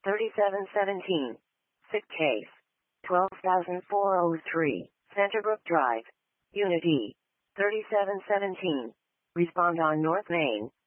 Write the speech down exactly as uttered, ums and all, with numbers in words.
thirty-seven seventeen. Sick case. twelve thousand four hundred three. Centerbrook Drive. Unit E. thirty-seven seventeen. Respond on North Main.